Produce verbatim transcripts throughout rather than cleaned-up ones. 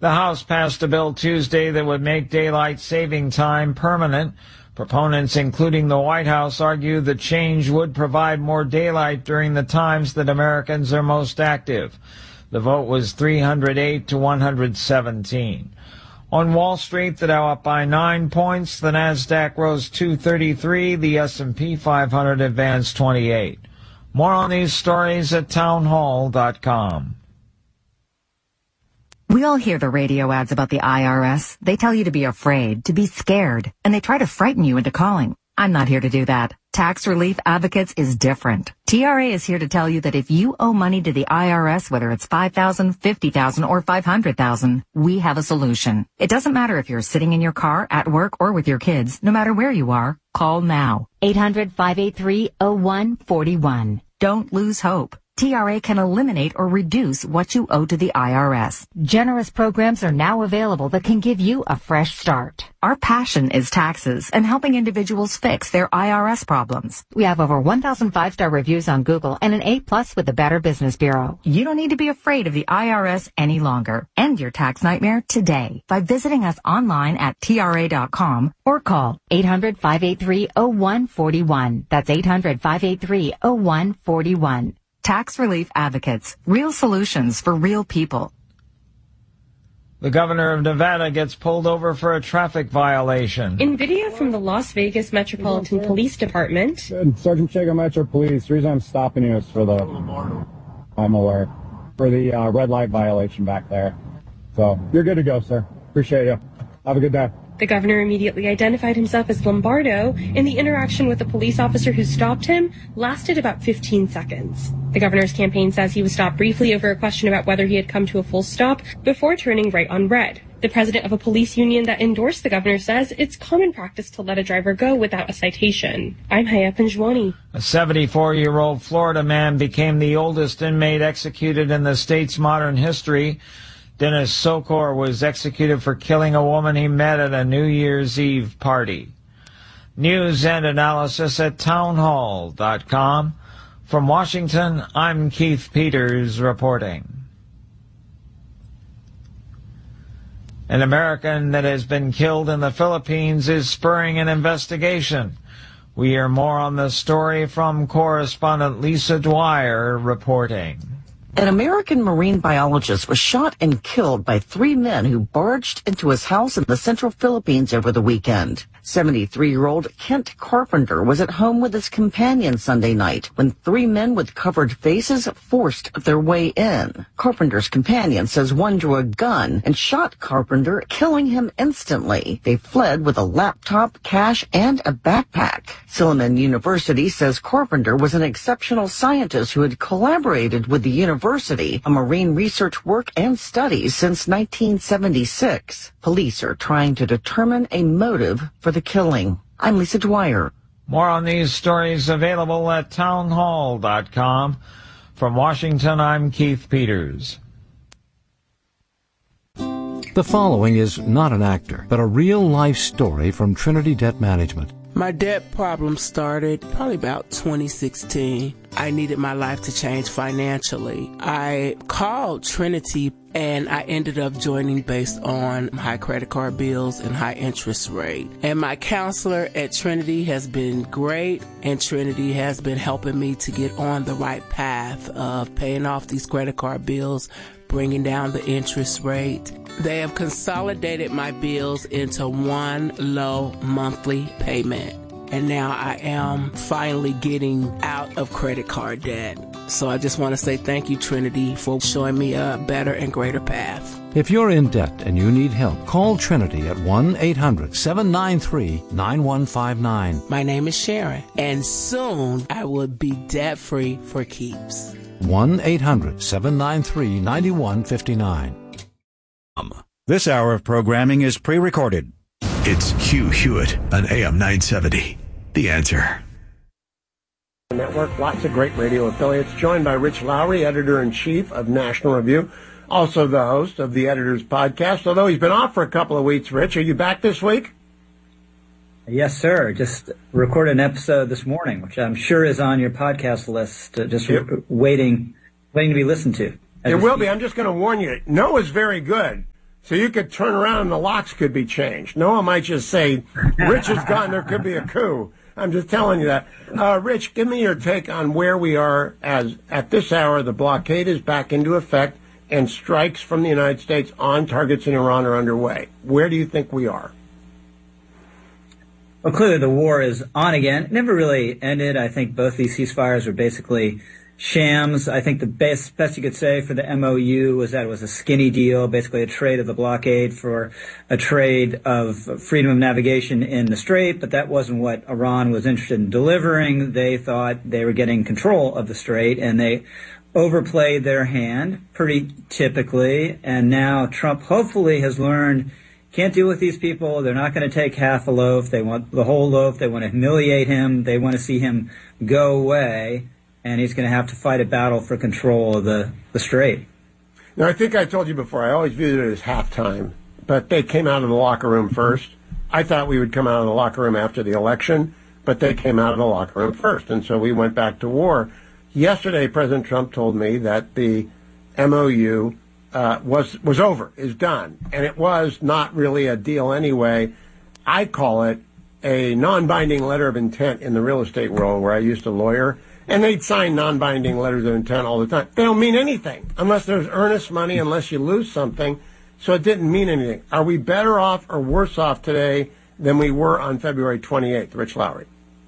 The House passed a bill Tuesday that would make daylight saving time permanent. Proponents, including the White House, argue the change would provide more daylight during the times that Americans are most active. The vote was three hundred eight to one hundred seventeen. On Wall Street, the Dow up by nine points. The Nasdaq rose two thirty-three. The S and P five hundred advanced twenty-eight. More on these stories at townhall dot com. We all hear the radio ads about the I R S. They tell you to be afraid, to be scared, and they try to frighten you into calling. I'm not here to do that. Tax Relief Advocates is different. T R A is here to tell you that if you owe money to the I R S, whether it's five thousand dollars, fifty thousand dollars, or five hundred thousand dollars, we have a solution. It doesn't matter if you're sitting in your car, at work, or with your kids. No matter where you are, call now. eight hundred, five eight three, oh one four one. Don't lose hope. T R A can eliminate or reduce what you owe to the I R S. Generous programs are now available that can give you a fresh start. Our passion is taxes and helping individuals fix their I R S problems. We have over one thousand five-star reviews on Google and an A plus with the Better Business Bureau. You don't need to be afraid of the I R S any longer. End your tax nightmare today by visiting us online at T R A dot com or call eight hundred, five eight three, oh one four one. That's eight hundred, five eight three, oh one four one. Tax Relief Advocates. Real solutions for real people. The governor of Nevada gets pulled over for a traffic violation. In video from the Las Vegas Metropolitan Police Department. Good. Sergeant Chago, Metro Police. The reason I'm stopping you is for the... I'm aware. For the uh, red light violation back there. So, you're good to go, sir. Appreciate you. Have a good day. The governor immediately identified himself as Lombardo, and the interaction with the police officer who stopped him lasted about fifteen seconds. The governor's campaign says he was stopped briefly over a question about whether he had come to a full stop before turning right on red. The president of a police union that endorsed the governor says it's common practice to let a driver go without a citation. I'm Haya Panjwani. A seventy-four-year-old Florida man became the oldest inmate executed in the state's modern history. Dennis Sokor was executed for killing a woman he met at a New Year's Eve party. News and analysis at townhall dot com. From Washington, I'm Keith Peters reporting. An American that has been killed in the Philippines is spurring an investigation. We hear more on the story from correspondent Lisa Dwyer reporting. An American marine biologist was shot and killed by three men who barged into his house in the central Philippines over the weekend. seventy-three-year-old Kent Carpenter was at home with his companion Sunday night when three men with covered faces forced their way in. Carpenter's companion says one drew a gun and shot Carpenter, killing him instantly. They fled with a laptop, cash, and a backpack. Silliman University says Carpenter was an exceptional scientist who had collaborated with the university on marine research work and studies since nineteen seventy-six. Police are trying to determine a motive for the killing. I'm Lisa Dwyer. More on these stories available at townhall dot com. From Washington, I'm Keith Peters. The following is not an actor, but a real-life story from Trinity Debt Management. My debt problem started probably about twenty sixteen. I needed my life to change financially. I called Trinity and I ended up joining based on high credit card bills and high interest rate. And my counselor at Trinity has been great, and Trinity has been helping me to get on the right path of paying off these credit card bills, bringing down the interest rate. They have consolidated my bills into one low monthly payment. And now I am finally getting out of credit card debt. So I just want to say thank you, Trinity, for showing me a better and greater path. If you're in debt and you need help, call Trinity at one eight hundred, seven nine three, nine one five nine. My name is Sharon, and soon I will be debt-free for keeps. one eight hundred, seven nine three, nine one five nine. This hour of programming is pre-recorded. It's Hugh Hewitt on A M nine seventy. The Answer. Network, lots of great radio affiliates, joined by Rich Lowry, editor-in-chief of National Review, also the host of the Editor's Podcast. Although he's been off for a couple of weeks, Rich, are you back this week? Yes, sir. Just recorded an episode this morning, which I'm sure is on your podcast list, uh, just yep. w- waiting waiting to be listened to. It will be. I'm just going to warn you. Noah's very good. So you could turn around and the locks could be changed. Noah might just say, Rich is gone, there could be a coup. I'm just telling you that. Uh, Rich, give me your take on where we are as at this hour. The blockade is back into effect and strikes from the United States on targets in Iran are underway. Where do you think we are? Well, clearly the war is on again. It never really ended. I think both these ceasefires were basically shams. I think the best, best you could say for the M O U was that it was a skinny deal, basically a trade of the blockade for a trade of freedom of navigation in the Strait, but that wasn't what Iran was interested in delivering. They thought they were getting control of the Strait, and they overplayed their hand pretty typically, and now Trump hopefully has learned can't deal with these people. They're not going to take half a loaf. They want the whole loaf. They want to humiliate him. They want to see him go away. And he's going to have to fight a battle for control of the, the Strait. Now, I think I told you before, I always viewed it as halftime, but they came out of the locker room first. I thought we would come out of the locker room after the election, but they came out of the locker room first, and so we went back to war. Yesterday, President Trump told me that the M O U uh, was was over, is done, and it was not really a deal anyway. I call it a non-binding letter of intent in the real estate world where I used to lawyer. And they'd sign non-binding letters of intent all the time. They don't mean anything unless there's earnest money, unless you lose something. So it didn't mean anything. Are we better off or worse off today than we were on February twenty-eighth? Rich Lowry.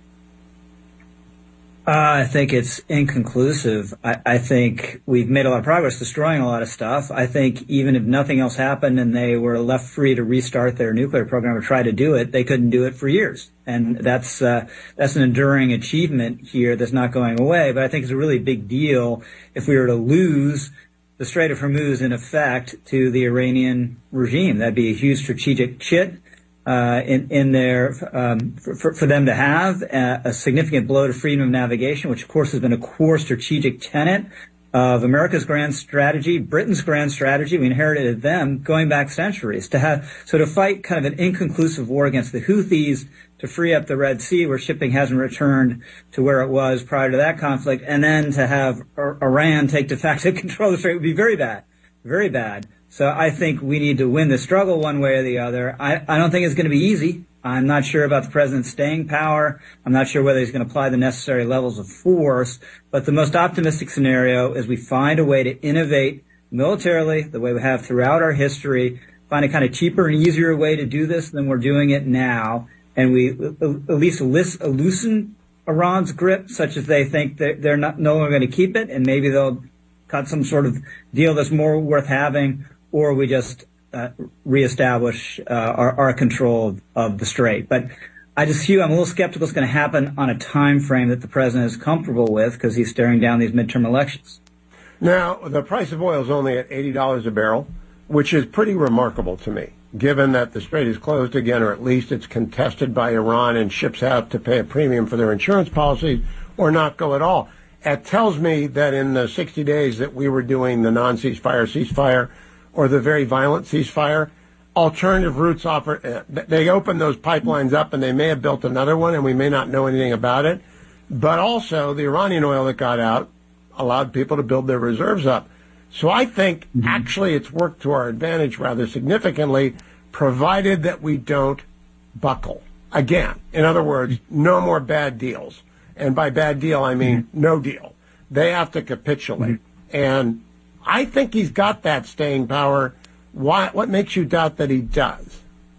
Uh, I think it's inconclusive. I, I think we've made a lot of progress destroying a lot of stuff. I think even if nothing else happened and they were left free to restart their nuclear program or try to do it, they couldn't do it for years. And that's, uh, that's an enduring achievement here that's not going away. But I think it's a really big deal if we were to lose the Strait of Hormuz in effect to the Iranian regime. That'd be a huge strategic chit. Uh, in, in their, um, for, for them to have a, a significant blow to freedom of navigation, which of course has been a core strategic tenet of America's grand strategy, Britain's grand strategy. We inherited them going back centuries to have, so to fight kind of an inconclusive war against the Houthis, to free up the Red Sea where shipping hasn't returned to where it was prior to that conflict, and then to have Iran take de facto control of the Strait would be very bad, very bad. So I think we need to win the struggle one way or the other. I, I don't think it's going to be easy. I'm not sure about the president's staying power. I'm not sure whether he's going to apply the necessary levels of force. But the most optimistic scenario is we find a way to innovate militarily, the way we have throughout our history, find a kind of cheaper and easier way to do this than we're doing it now. And we at least loosen Iran's grip, such as they think that they're not no longer going to keep it, and maybe they'll cut some sort of deal that's more worth having, or we just uh, reestablish uh, our, our control of, of the Strait. But I just, Hugh, I'm a little skeptical it's going to happen on a time frame that the president is comfortable with because he's staring down these midterm elections. Now, the price of oil is only at eighty dollars a barrel, which is pretty remarkable to me, given that the Strait is closed again, or at least it's contested by Iran and ships have to pay a premium for their insurance policies or not go at all. It tells me that in the sixty days that we were doing the non-ceasefire ceasefire, or the very violent ceasefire, alternative routes offer, uh, they opened those pipelines up and they may have built another one and we may not know anything about it. But also the Iranian oil that got out allowed people to build their reserves up. So I think mm-hmm. actually it's worked to our advantage rather significantly, provided that we don't buckle. Again, in other words, no more bad deals. And by bad deal, I mean mm-hmm. no deal. They have to capitulate. Mm-hmm. And I think he's got that staying power. Why? What makes you doubt that he does?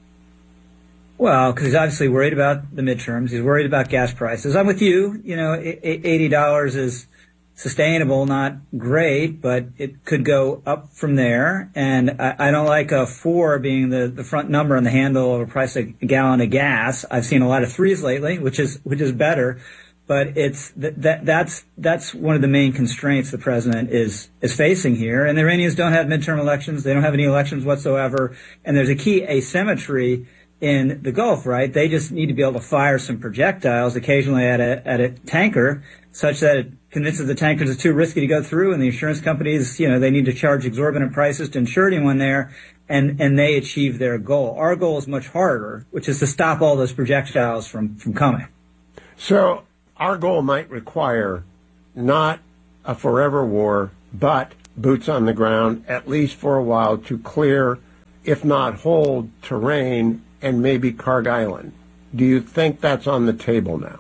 Well, because he's obviously worried about the midterms. He's worried about gas prices. I'm with you. You know, eighty dollars is sustainable, not great, but it could go up from there. And I, I don't like a four being the, the front number on the handle of a price of a gallon of gas. I've seen a lot of threes lately, which is which is better. But it's that, that that's that's one of the main constraints the president is is facing here. And the Iranians don't have midterm elections; they don't have any elections whatsoever. And there's a key asymmetry in the Gulf, right? They just need to be able to fire some projectiles occasionally at a at a tanker, such that it convinces the tankers it's too risky to go through, and the insurance companies, you know, they need to charge exorbitant prices to insure anyone there, and and they achieve their goal. Our goal is much harder, which is to stop all those projectiles from from coming. So our goal might require not a forever war, but boots on the ground, at least for a while, to clear if not hold, terrain and maybe Kharg Island. Do you think that's on the table now?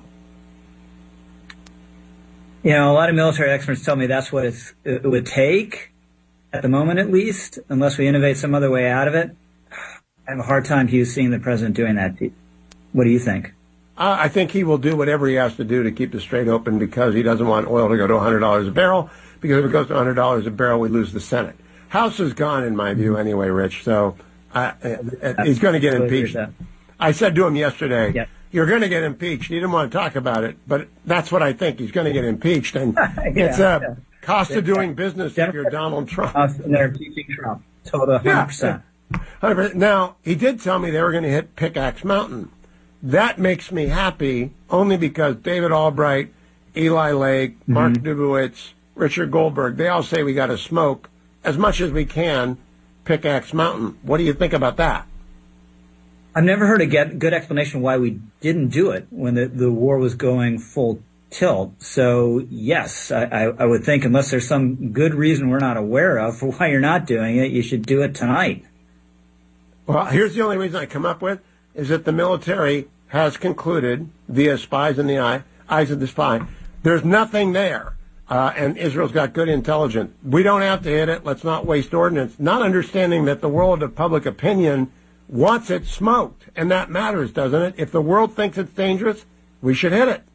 You know, a lot of military experts tell me that's what it's, it would take, at the moment at least, unless we innovate some other way out of it. I have a hard time, Hugh, seeing the president doing that. What do you think? Uh, I think he will do whatever he has to do to keep the Strait open because he doesn't want oil to go to one hundred dollars a barrel, because if it goes to one hundred dollars a barrel, we lose the Senate. House is gone, in my view, anyway, Rich, so uh, uh, he's going to get impeached. I said to him yesterday, yep. You're going to get impeached. He didn't want to talk about it, but that's what I think. He's going to get impeached, and yeah, it's a yeah. cost of doing yeah. business if you're Donald Trump. And they're impeaching Trump. Total one hundred percent. Yeah. one hundred percent. Now, he did tell me they were going to hit Pickaxe Mountain. That makes me happy only because David Albright, Eli Lake, mm-hmm. Mark Dubowitz, Richard Goldberg, they all say we got to smoke as much as we can Pickaxe Mountain. What do you think about that? I've never heard a get, good explanation why we didn't do it when the, the war was going full tilt. So, yes, I, I, I would think unless there's some good reason we're not aware of for why you're not doing it, you should do it tonight. Well, here's the only reason I come up with is that the military has concluded, via spies in the eye, eyes of the spy, there's nothing there. Uh, and Israel's got good intelligence. We don't have to hit it. Let's not waste ordnance. Not understanding that the world of public opinion wants it smoked. And that matters, doesn't it? If the world thinks it's dangerous, we should hit it.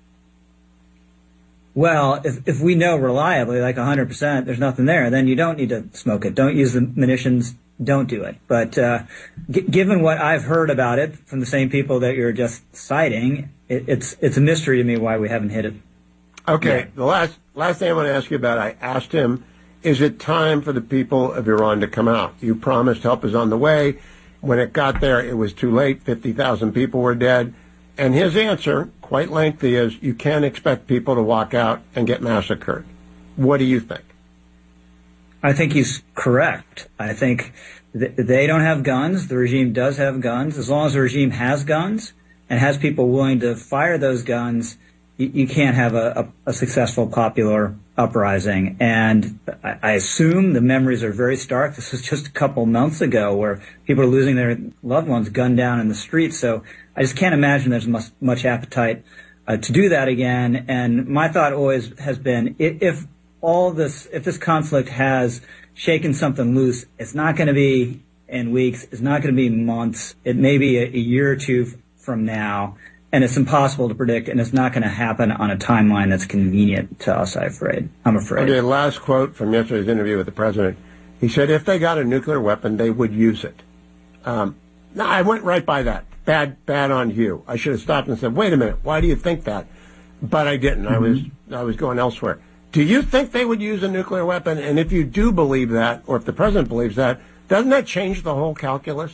Well, if, if we know reliably, like one hundred percent, there's nothing there, then you don't need to smoke it. Don't use the munitions. Don't do it. But uh, g- given what I've heard about it from the same people that you're just citing, it, it's it's a mystery to me why we haven't hit it. Okay. Yeah. The last last thing I want to ask you about, I asked him, is it time for the people of Iran to come out? You promised help is on the way. When it got there, it was too late. fifty thousand people were dead. And his answer, quite lengthy, is you can't expect people to walk out and get massacred. What do you think? I think he's correct. I think th- they don't have guns. The regime does have guns. As long as the regime has guns and has people willing to fire those guns, you, you can't have a, a, a successful popular uprising. And I, I assume the memories are very stark. This was just a couple months ago where people are losing their loved ones gunned down in the streets. So I just can't imagine there's much, much appetite uh, to do that again. And my thought always has been if, if all this, if this conflict has shaken something loose, it's not going to be in weeks. It's not going to be months. It may be a, a year or two from now. And it's impossible to predict, and it's not going to happen on a timeline that's convenient to us, I'm afraid. I'm afraid. Okay, last quote from yesterday's interview with the president. He said if they got a nuclear weapon, they would use it. Um, no, I went right by that. Bad, bad on Hugh. I should have stopped and said, wait a minute, why do you think that? But I didn't. Mm-hmm. I was I was going elsewhere. Do you think they would use a nuclear weapon? And if you do believe that, or if the president believes that, doesn't that change the whole calculus?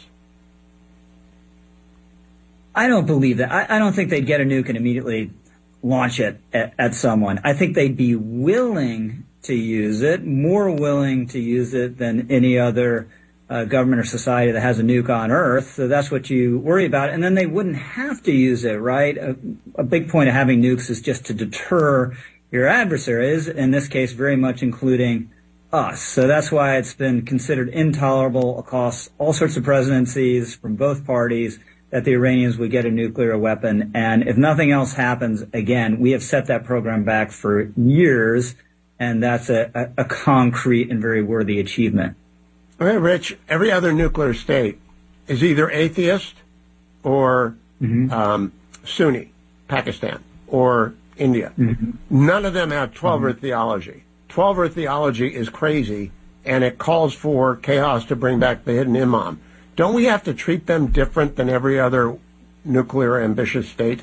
I don't believe that. I, I don't think they'd get a nuke and immediately launch it at, at someone. I think they'd be willing to use it, more willing to use it than any other uh, government or society that has a nuke on Earth. So that's what you worry about. And then they wouldn't have to use it, right? A, a big point of having nukes is just to deter your adversaries, in this case very much including us. So that's why it's been considered intolerable across all sorts of presidencies from both parties that the Iranians would get a nuclear weapon. And if nothing else happens, again, we have set that program back for years, and that's a, a, a concrete and very worthy achievement. Okay, Rich, every other nuclear state is either atheist or mm-hmm. um, Sunni, Pakistan, or India. Mm-hmm. None of them have twelve-earth mm-hmm. theology. twelve-earth theology is crazy, and it calls for chaos to bring back the hidden imam. Don't we have to treat them different than every other nuclear ambitious state?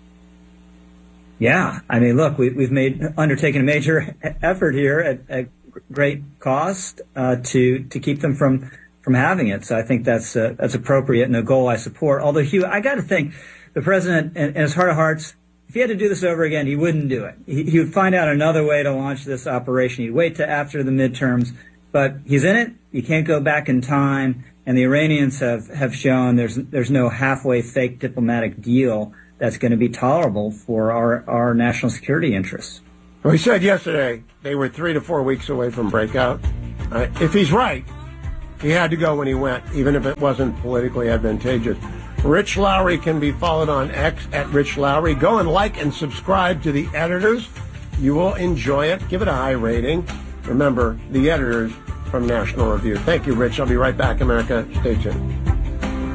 Yeah. I mean, look, we, we've made undertaken a major effort here at, at great cost uh, to to keep them from from having it. So I think that's uh, that's appropriate and a goal I support. Although, Hugh, I got to think the president, in, in his heart of hearts, if he had to do this over again, he wouldn't do it. He, he would find out another way to launch this operation. He'd wait to after the midterms. But he's in it. You can't go back in time. And the Iranians have, have shown there's there's no halfway fake diplomatic deal that's going to be tolerable for our, our national security interests. Well, he said yesterday they were three to four weeks away from breakout. Uh, if he's right, he had to go when he went, even if it wasn't politically advantageous. Rich Lowry can be followed on X at Rich Lowry. Go and like and subscribe to The Editors. You will enjoy it. Give it a high rating. Remember, The Editors from National Review. Thank you, Rich. I'll be right back, America. Stay tuned.